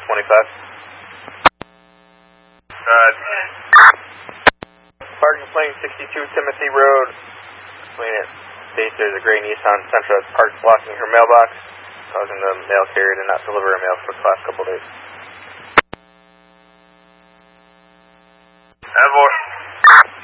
25. Park complaint 62 Timothy Road. Complainant states there's a gray Nissan Sentra parked blocking her mailbox, causing the mail carrier to not deliver her mail for the last couple of days.